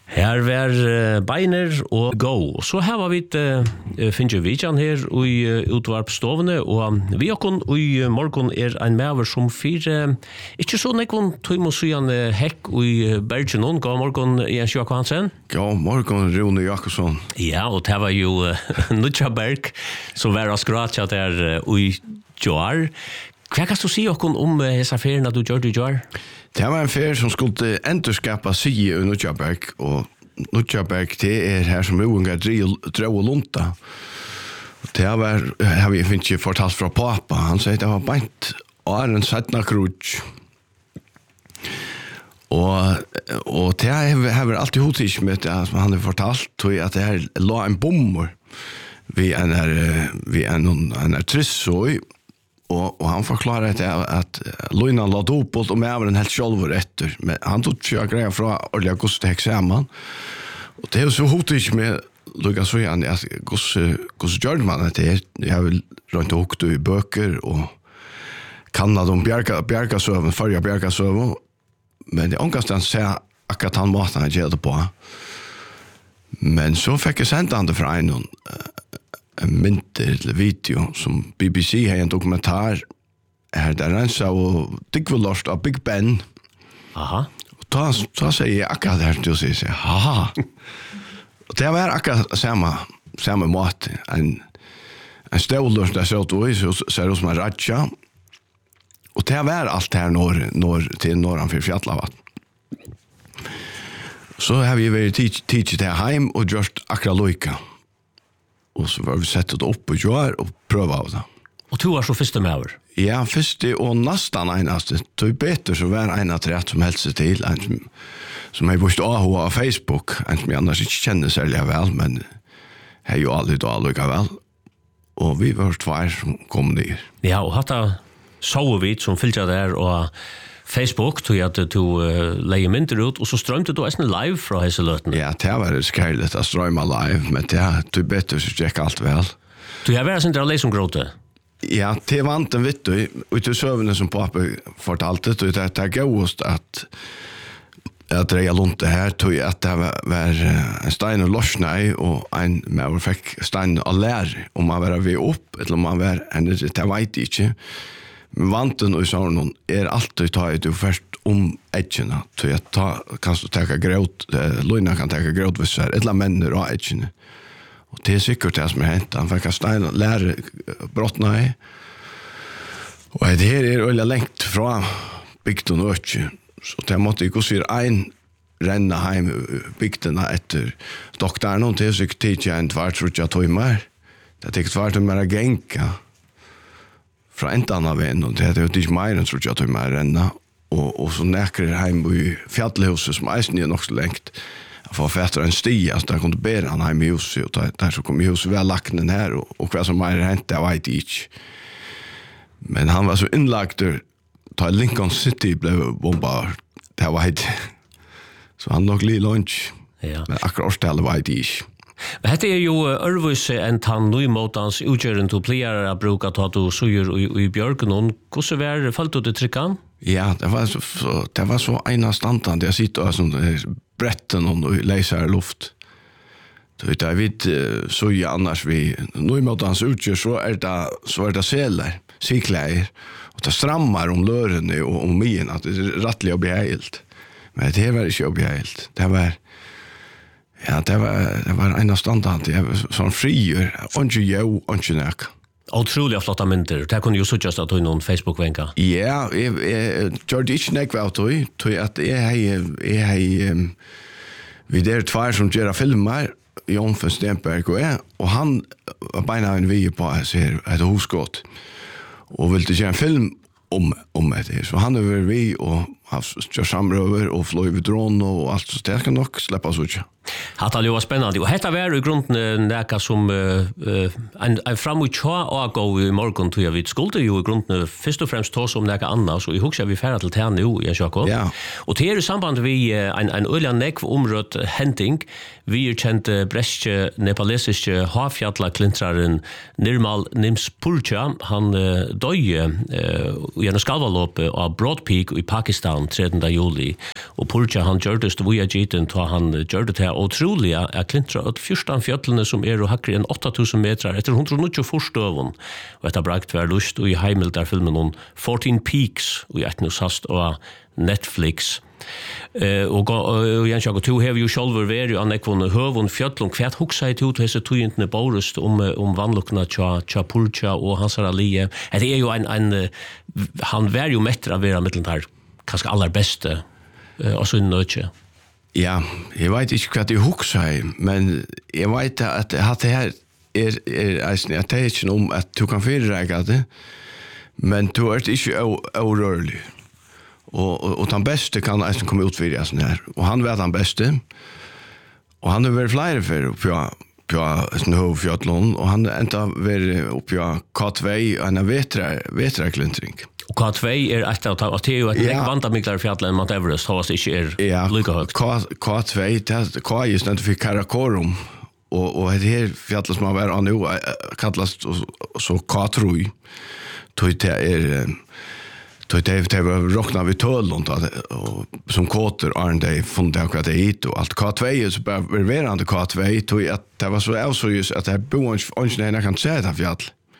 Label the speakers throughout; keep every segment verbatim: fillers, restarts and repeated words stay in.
Speaker 1: Her var uh, Beiner og Go. Så her var vi uh, finner vi ikke her i uh, utvarpstovene, og vi har kun i morgen er en maver som fyrer uh, ikke så nekvån tog må si han uh, hekk i uh, Bergen. God morgen, Jens Jakob Hansen.
Speaker 2: God morgen, Rune Jakobsson.
Speaker 1: Ja, og det var jo uh, Nutja Berg som var skratja der uh, i Joar. Hva kan du si okkur om uh, hessa ferien at du gjør det i Joar?
Speaker 2: Det var en ferie som skulle endurskapa sig i Nutjaberg, og Nutjaberg det er her som unga drøv og lunta. Det var, har vi ikke fortalt fra pappa, han sier det var beint og er en sætna krutsk. Og, og det har vi alltid hotis med det, som han har fortalt, at det her la en bomber vi en her, vi en, en her trissøy, Og, og han forklarer at, at Luinan la dopult og med en helt sjolver etter. Men han tog ikke greia fra Orli Augusti eksamen. Og det er jo så hotig med Lukas Søyan at hvordan gjør man det her? Jeg har vel rundt og hukt i bøker og kannet om bjergasøven, førja bjergasøven. Men det er omkastan se akkurat han måten han gjør det på. Men så fikk jeg sendt han det fra en en mynter eller video som B B C har en dokumentar her der han sa og digvelorst av Big Ben.
Speaker 1: Aha.
Speaker 2: Og da, da sier jeg akkurat her til å si seg, haha. Og det var akkurat samme, samme måte. En, en stålor der så ut så ser det som en ratcha. Og det var alt her når, når, til norran for Fjallavatn. Så har vi vært tidlig til heim og gjort akkurat loika. Og så var vi sett det opp og gjør og prøve av det.
Speaker 1: Og du var så første med over?
Speaker 2: Ja, første og nesten eneste. Det er bedre så var en av rett som helst til. En som, som jeg bort av av Facebook. En som jeg annars ikke kjenner særlig vel, men jeg har jo aldri da lukket vel. Og vi var tvær som kom ned.
Speaker 1: Ja, og hatt det så vidt som fylte jeg der og Facebook, tog at du uh, leier mynter ut, og så strømte du nesten live fra hese løtene.
Speaker 2: Ja, det var det skærlig å strømme live, men det er bedre så gikk alt vel.
Speaker 1: Du har vært sånn der leis som gråte?
Speaker 2: Ja, det vant en vitt, og ut i søvnene som pappa fortalte, og det er gøyest at at dreia lunte her, tog at det var, var en stein og lorsnei, og en med fikk stein og lære, om man var ved opp, eller om man var, det vet jeg ikke. Men vanten og sånn er alltid ta i du først om edgene, så jeg ta, kan du teka gråt, Luna kan teka gråt hvis det er et eller annet menner av edgene. Og det er sikkert det som er hentet. Han fikk stein og lære brottene i. Og det her er øyla lengt fra bygden og øtje. Så det måtte ikke si en renne heim bygdene etter doktoren, og det er sikkert tid en tvart tror jeg tog mer. Det er ikke tvart mer genka. Fra enda av en, og det er jo ikke mer enn tror jeg tog mer renna. Og, og så nekker jeg hjemme i fjallhuset, som eisen er nok så lengt, for fætter en sti, altså der kunne bære han hjemme i huset, og der, der så kom i huset, vi har lagt den her, og, og hva som mer hentet, jeg vet ikke. Men han var så innlagt, da Lincoln City ble bombet, det var ikke. Så han nok litt lunch,
Speaker 1: ja. Men
Speaker 2: akkurat årstallet vet jeg ikke.
Speaker 1: Men dette er jo ørvise enn tann nøymotans utgjøren til pleier å bruke at du suger i, i bjørken. Hvordan var det? Falt du til trykken?
Speaker 2: Ja, det var så, så, det var så ena standant. Jeg sitter og sånn bretten og leiser luft. Så det er vidt suger annars vi nøymotans utgjør, så er det, så er det seler, sikleier. Og det strammer om lørene og om myen, at det er rettelig å bli helt. Men det var ikke å bli helt. Det var... Ja, det var, det var en av standard. Det var sånn frier, ikke jo, ikke nek.
Speaker 1: Utrolig flotte mynter. Det kunne jo suttjast at du noen Facebook-venka.
Speaker 2: Ja, jeg, jeg gjør det ikke nek av tog, tog at jeg har um, vi der tvær som gjør filmer, Jon von Stenberg og jeg, og han var beina en vi på jeg ser et hosgått, og ville gjøre en film om, om det. Så han er vi, og har gjør samrøver, og fløy ved drone, og alt, så det kan nok slippe oss ut.
Speaker 1: Hatta det var spennende. Og dette var i grunden nekka som uh, uh, en, en framut tja og gå i morgen tog jeg vidt. Skulle jo i grunden først og fremst ta som nekka annet, så jeg husker vi ferdig til det nå, Jens Jakob. Ja. Og det er i samband vi uh, en, en øyla nekv omrødt henting. Vi er kjent uh, brestje nepalesiske havfjalla-klintraren Nirmal Nimspurcha. Han uh, døg uh, gjennom skalvalåp av Broad Peak i Pakistan fjorton, tredje juli. Och Purja han gjorde det via giten ta han gjorde det otroliga att klintra åt fjorton fjällene som är och hackar en åtta tusen meter efter hundranittiofyra förstövon. Och detta brakt var lust och i Heimel där filmen om fourteen Peaks och jag nu sast och Netflix. Eh och och jag jag tror have you shoulder very on ekvon hövon fjällon kvärt huxa ut ut hese tujentne borust om om vanlukna cha cha Purja och hans alie. Det är ju en en han var ju mättra av vara mitteln här kanske allra bästa eh alltså in nöche.
Speaker 2: Ja, jag vet inte vad det huxa men jag vet att att det här är är alltså att det är inte om att du kan förräga det men du är inte orörlig. Och och och den bästa kan alltså komma ut för det sån här och han var den bästa. Och han har varit flera för på på Snövfjällon och han ända varit uppe på K två en vetra vetra klintring. Och
Speaker 1: K två är ett av att det är ju ett ja. Vanta miklar fjällen Mount Everest har inte är
Speaker 2: ja.
Speaker 1: Lika högt.
Speaker 2: K K två det K är just inte för Karakorum och och det här fjället som har varit nu kallas så K tre. Då det är då det det var rockna vi tölont och som kåter är det fundet jag det hit och allt K två är så bara verande K två då att det var så alltså just att det bo inte kan säga det fjäll.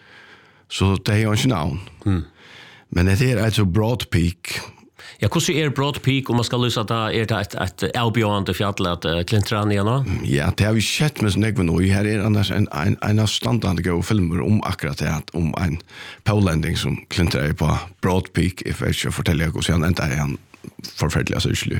Speaker 2: Så det är inte namn. Mm. Men det är alltså Broad Peak.
Speaker 1: Ja, hur ser Broad Peak om man ska lysa att är det ett ett albjörande fjäll att klintra ner nå?
Speaker 2: Ja, det har vi sett med snägg nu. Här är annars en en en av standardiga filmer om akkurat det om en polending som klintrar på Broad Peak if I should fortälja hur sen inte är han förfärliga så skulle.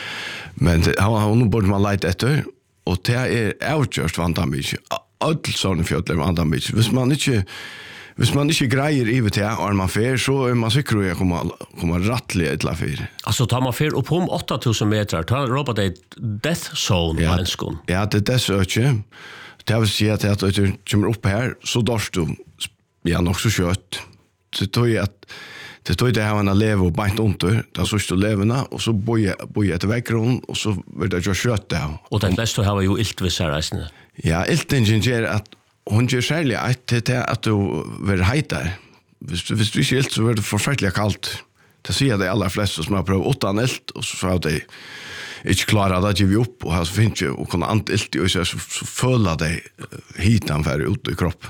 Speaker 2: Men han har nog borde man lite efter och det är outjust vanta mycket. Allt sån fjäll vanta mycket. Hvis man inte Hvis man ikke greier i det her, og man fer, så er man sikker at jeg kommer, kommer rattelig et eller annet.
Speaker 1: Altså, tar man fer opp om åtta tusen meter, tar råper det death zone
Speaker 2: ja,
Speaker 1: på en skån?
Speaker 2: Ja, det er det så ikke. Det vil si at når du kommer opp her, så dårs du, ja, nok så kjøtt. Så tror jeg at det tror jeg det her man lever og beint under, da så står levende, og så bor jeg etter vekkron, og så vil det jo kjøtt det.
Speaker 1: Og den beste har jo ilt ved seg reisende?
Speaker 2: Ja, iltingen gjør at hon gör särskilt att det är att du vill hejta. Hvis du, hvis du inte är så är det förfärligt kallt. Det säger det alla flesta som har prövat åttan eld och så har de inte klarat att ge upp och så finns ju och kunna ant eld och så, så, så följa dig hitan för ut i kroppen.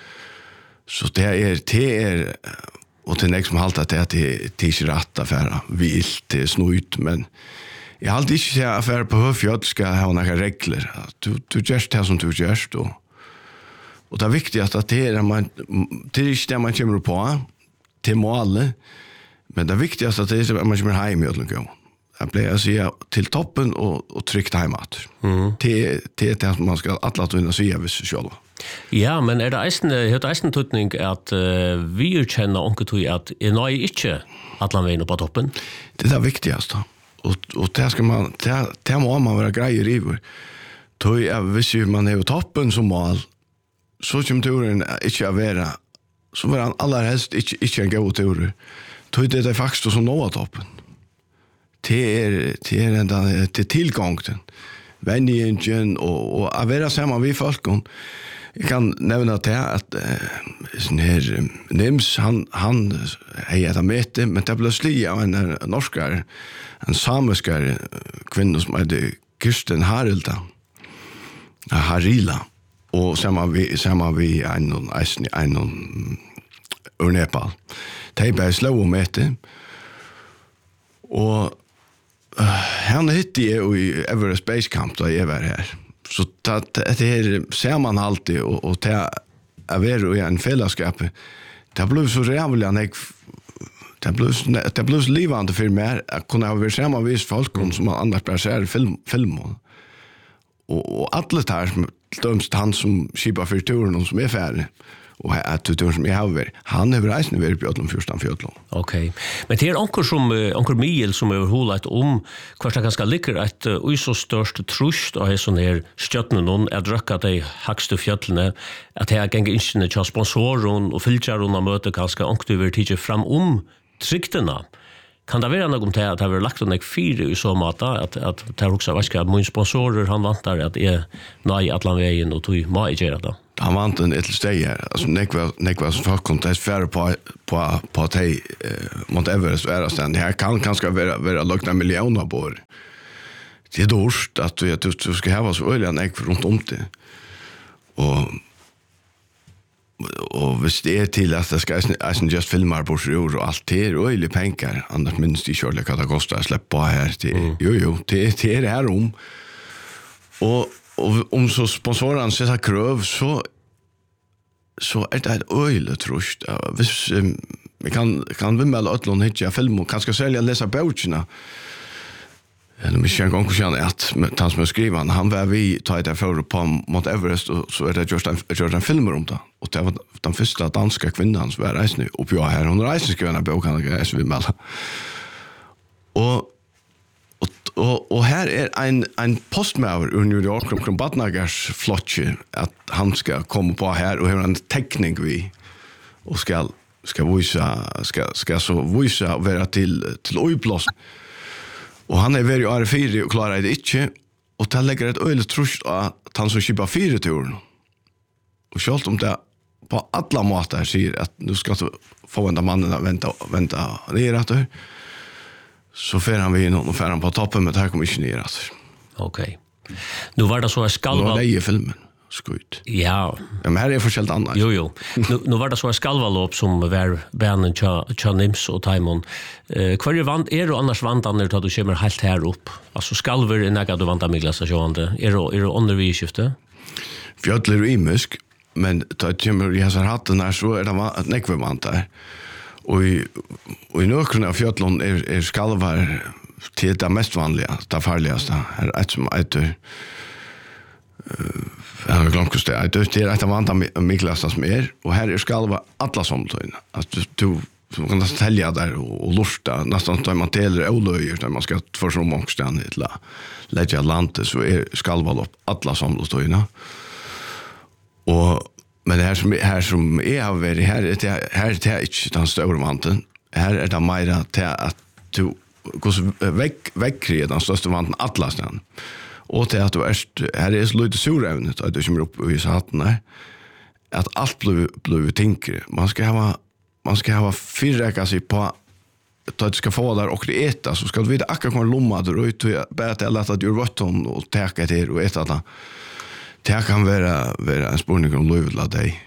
Speaker 2: Så det är det är och det nästa som halt att det är det är rätt affär. Vi ilt är snöjt men jag har alltid inte sett affär på hur ska ha några regler. Du du gör det som du gör då. Och det är viktigt att det är man det är inte det man kommer på till målet men det är viktigt att det är att man kommer hem i ödlan gå. Jag blir att säga till toppen och och tryckt hemåt. Mm. Det det är det att man ska alla tunna säga vis själva.
Speaker 1: Ja, men är det eisen det är eisen tutning att uh, vi känner onkel tror att är nej inte alla vägen på toppen.
Speaker 2: Det är det viktigaste. Och och det ska man det det må man vara grejer i. Då är vis ju man är på toppen som mål. Så som turen inte att vara så var han allra helst inte, inte en god tur. Tog det är faktiskt som något toppen. Det är, det är ända till tillgången. Vänningen och, och att vara samman vid folk. Jag kan nämna det att äh, sån här Nims, han, han är ett möte, men det blev sli av en norskare, en samiskare kvinna som heter Kirsten Harilda. Harila. Och samma vi samma vi en en en ur Nepal. Det är bara slå om det. Och uh, han hittade ju i Everest Base Camp då jag var här. Så att det är ser man alltid och och det är väl i en fällskap. Det blev så jävla jag det blev det blev livande för mig att kunna ha samma vis folk som annars bara ser film film. Och och alla där dömst han som skipar för turen som är färdig och att turen som är haver han är reisen över på de första fjällen.
Speaker 1: Okej. Men det är onkel som onkel Miguel som har hållit om kvart det ganska ligger att oj så störst trust och är sån här stjärnan någon är dracka de högsta fjällen att det är gänga inte till sponsorer och filtrar och möte ganska onkel över tid fram om tryckterna. Kan det vara något att det har lagt en fyra i så mata att att det också vad ska min sponsorer han vantar att är nej Atlanvägen och tog mig göra det.
Speaker 2: han vant en ett steg här. Alltså nekva nekva som folk kom till färre på på på att hej eh, Mount Everest är det här kan kanske vara vara lukta miljoner på. Det är dåligt att du du, du ska ha så öliga nek runt om det. Och och hvis det är till att det ska inte just filmar på sjur och allt det är öliga pengar annars minst i körliga att det kostar att släppa här till mm. jo jo det det är det här om. Och och om så sponsoren sätter krav så så är det ett öle trust. Vis vi kan kan vi med att låna hit film och kanske sälja läsa böckerna. Eller mig känner gång kan att han som skriver han var vi tar det för på Mount Everest och så är det just en just en film om det. Och det var den första danska kvinnan som var reis nu upp jag här hon reser ska en bok han reser vi med. Och Och och här är en en postmaur ur New York från från Badnagars flotche att han ska komma på här och ha en teknik vi och ska ska visa ska ska så visa vara till till oiplås. Och han är väldigt arfig och klarar det inte och tar lägger ett öl trust att han så skipa fyra turer. Och självt om det på alla måter säger att nu ska du få den mannen att vänta vänta ner att så fer han vi in och fer han på toppen men det här kommer inte ner alltså.
Speaker 1: Okej. Nu var det så att skalva...
Speaker 2: Nu var det filmen. Skut.
Speaker 1: Ja.
Speaker 2: Ja, men här är förskällt annars.
Speaker 1: Jo, jo. Nu, nu var det så att skalvalåp som var bänen tja Nims och Taimon. Eh, Kvar är vant, är du annars vantan när du kommer helt här upp? Alltså skalver är näga du vantar miglas och sjående. Är du, är du under vid skifte?
Speaker 2: Fjötler och imusk, men ta ett kommer i hans hatten här så är det nekve vantar. Och i, och i nökrarna av fjötlån är, är skalvar till det mest vanliga, det farligaste. Här är ett som heter uh, jag har glömt just det. Det är ett av andra miklaste som är. Och här är skalvar alla somtøyna. Alltså du, du kan nästan tälja där och, och lusta. Nästan tar man teler olöjer när man ska få så många ställen till att lägga landet så är skalvar upp alla somtøyna. Och men det här som här som är har varit här är det här är det inte den stora vanten. Här är det mer till att du går väck väck redan största vanten Atlasen. Och till att du är här är så lite surevnet att du kommer upp i hatten där. Att allt blir blir tänkre. Man ska ha man ska ha fyrräka sig på att du ska få där och det äta så ska du veta akkurat kommer lomma där ut och bättre att att du rött om och ta det och äta det. Det kan vara, vara en spurning om livet av dig.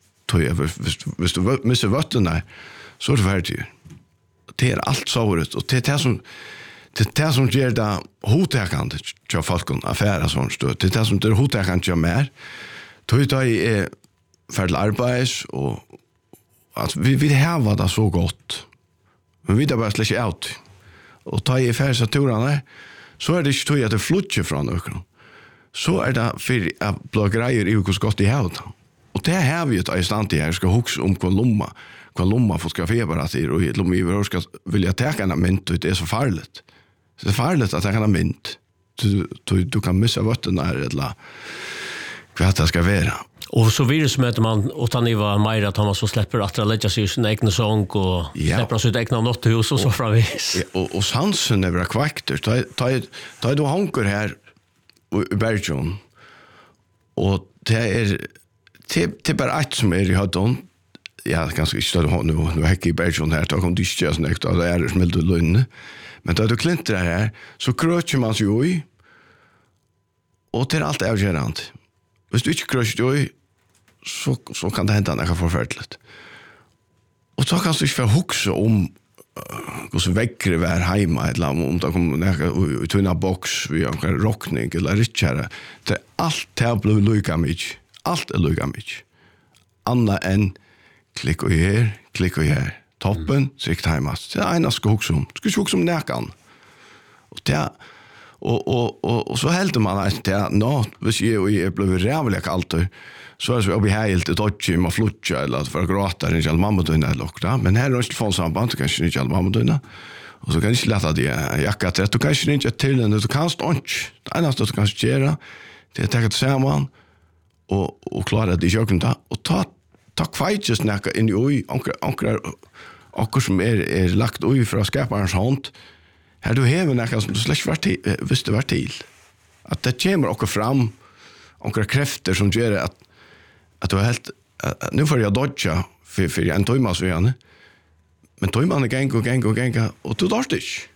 Speaker 2: Hvis du missar vatten där så är det färdigt. Det är allt såret och det är det som det är det som gör det hotäkande till folken affärer sånt stöd. Det är det som det är hotäkande till mer. Tog det är färdigt arbets och att vi vill ha det så gott. Men vi det bara släcker ut. Och ta i färdiga turarna så är det inte tog att det flyttar från ökron. Så är det för att blå grejer i hur gott i havet. Och det här har vi ett instant i här ska huxa om kvar lomma. Kvar lomma fotografera sig och ett lomma i hur ska vilja ta en mynt och det är så farligt. Så det är farligt att ta en mynt. Du, du, du kan missa vatten där eller vad det ska vara.
Speaker 1: Och så virusmöter man utan ni var mer att han så släpper att lägga sig sin egen sång och ja. Släpper sitt egna notthus och så framvis.
Speaker 2: Ja, och, och sansen är bra kvakter. Ta, ta, ta du hankor här i Bergen och det är det är bara ett som är i Hödden ja, ganska inte större nu nu är i Bergen här då kom det ju snägt och det är smält och lönne men då du klintar här så kröcher man sig ju och det är allt avgörande hvis du inte kröcher ju så, så kan det hända något förfärligt och så kan du inte huxa om hur så väckre var hemma eller om det kommer ut i en box vi har en rockning eller richare det allt det blir lika mycket allt är lika mycket anna än klick och här klick och här toppen sikt hemma det är ena ska huxa om ska huxa om näkan och det och och och och så helt man att det nå hvis jag är blev rävligt kallt så är det så vi helt ett touch med flutcha eller för gråta den själv mamma då när lokta men här är det från samband kanske inte själv mamma då och så kan jag lätta det jacka att du kanske inte till den du kan stå inte det enda du kan göra det är att ta det samman och och klara det jag kan ta och ta ta kvites näka in i oj ankar ankar ankar som är är lagt oj för att skapa en hand här du häver näka som du släck vart visste vart till att det kommer och fram ankar krafter som gör att att du har helt nu får jag dodja för för en timme så igen. Men timme är gäng och gäng och gäng och du dörst inte.